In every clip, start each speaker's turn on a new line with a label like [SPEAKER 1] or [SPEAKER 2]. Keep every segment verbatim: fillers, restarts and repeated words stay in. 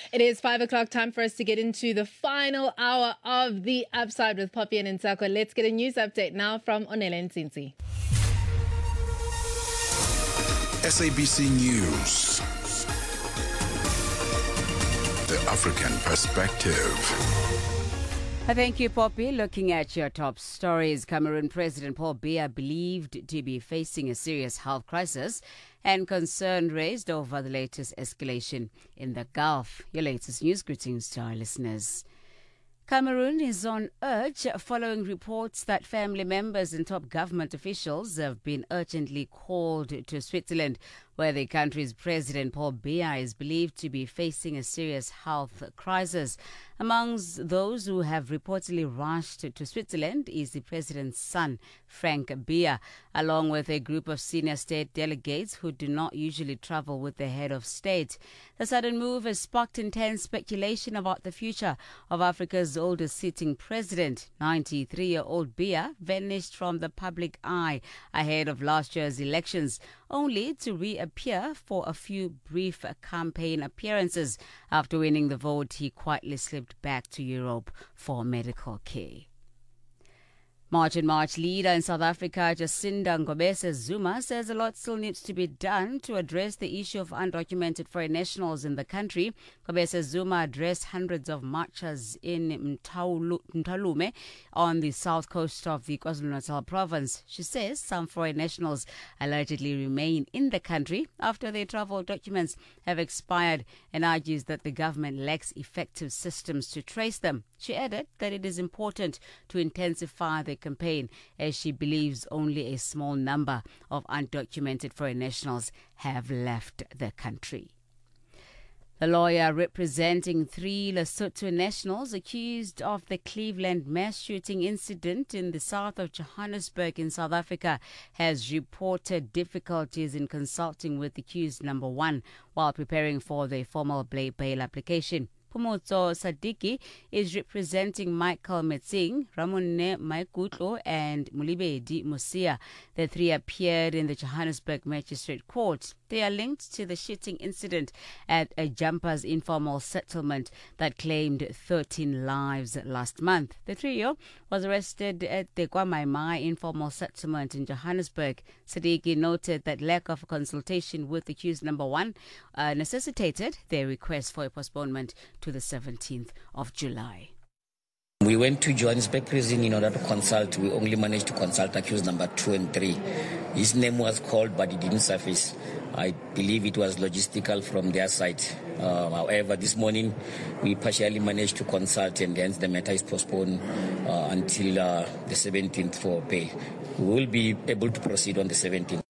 [SPEAKER 1] It is five o'clock, time for us to get into the final hour of The Upside with Poppy and Nsako. Let's get a news update now from Onele Ntsinzi.
[SPEAKER 2] S A B C News. The African Perspective.
[SPEAKER 3] Thank you, Poppy. Looking at your top stories, Cameroon President Paul Biya believed to be facing a serious health crisis and concern raised over the latest escalation in the Gulf. Your latest news greetings to our listeners. Cameroon is on edge following reports that family members and top government officials have been urgently called to Switzerland, where the country's president, Paul Biya, is believed to be facing a serious health crisis. Amongst those who have reportedly rushed to Switzerland is the president's son, Frank Biya, along with a group of senior state delegates who do not usually travel with the head of state. The sudden move has sparked intense speculation about the future of Africa's oldest sitting president. ninety-three-year-old Biya vanished from the public eye ahead of last year's elections, only to reappear for a few brief campaign appearances. After winning the vote, he quietly slipped back to Europe for medical care. March and March leader in South Africa, Jacinda Ngobese Zuma, says a lot still needs to be done to address the issue of undocumented foreign nationals in the country. Ngobese Zuma addressed hundreds of marchers in Mtalume on the south coast of the KwaZulu-Natal province. She says some foreign nationals allegedly remain in the country after their travel documents have expired and argues that the government lacks effective systems to trace them. She added that it is important to intensify the campaign, as she believes only a small number of undocumented foreign nationals have left the country. The lawyer representing three Lesotho nationals accused of the Cleveland mass shooting incident in the south of Johannesburg in South Africa has reported difficulties in consulting with accused number one while preparing for the formal bail application. Phumotso Sadiki is representing Michael Metsing, Ramone Maikutlo and Mulibedi Musia. The three appeared in the Johannesburg Magistrate Court. They are linked to the shooting incident at a Jumpers informal settlement that claimed thirteen lives last month. The trio was arrested at the Kwamaimai informal settlement in Johannesburg. Sadiki noted that lack of consultation with accused number one uh, necessitated their request for a postponement to the seventeenth of July.
[SPEAKER 4] We went to Johannesburg prison in order to consult. We only managed to consult accused number two and three. His name was called, but it didn't surface. I believe it was logistical from their side. Uh, however, this morning we partially managed to consult, and hence the matter is postponed uh, until uh, the seventeenth for bail. We will be able to proceed on the seventeenth.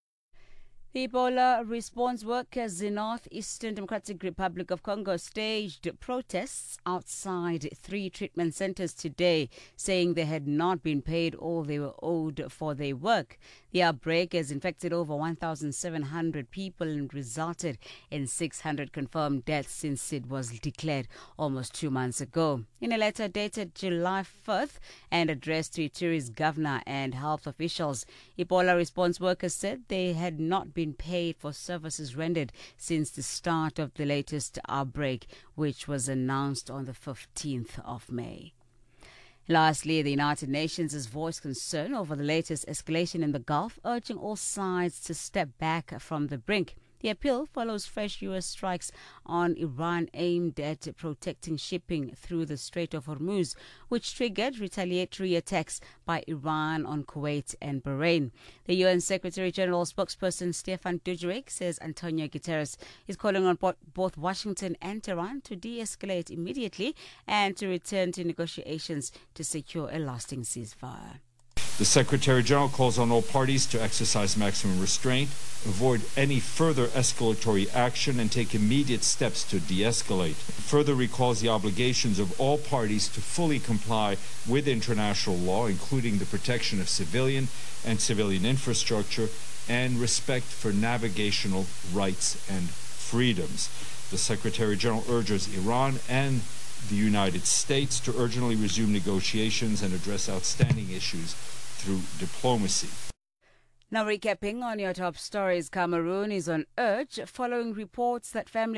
[SPEAKER 3] The Ebola response workers in Northeastern Democratic Republic of Congo staged protests outside three treatment centers today, saying they had not been paid all they were owed for their work. The outbreak has infected over one thousand seven hundred people and resulted in six hundred confirmed deaths since it was declared almost two months ago. In a letter dated July fifth and addressed to Ituri's governor and health officials, Ebola response workers said they had not been been paid for services rendered since the start of the latest outbreak, which was announced on the fifteenth of May. Lastly, the United Nations has voiced concern over the latest escalation in the Gulf, urging all sides to step back from the brink. The appeal follows fresh U S strikes on Iran aimed at protecting shipping through the Strait of Hormuz, which triggered retaliatory attacks by Iran on Kuwait and Bahrain. The U N Secretary-General spokesperson Stefan Dujarric says Antonio Guterres is calling on both Washington and Tehran to de-escalate immediately and to return to negotiations to secure a lasting ceasefire.
[SPEAKER 5] The Secretary-General calls on all parties to exercise maximum restraint, avoid any further escalatory action, and take immediate steps to de-escalate. Further recalls the obligations of all parties to fully comply with international law, including the protection of civilian and civilian infrastructure and respect for navigational rights and freedoms. The Secretary-General urges Iran and the United States to urgently resume negotiations and address outstanding issues through diplomacy.
[SPEAKER 3] Now recapping on your top stories, Cameroon is on edge following reports that family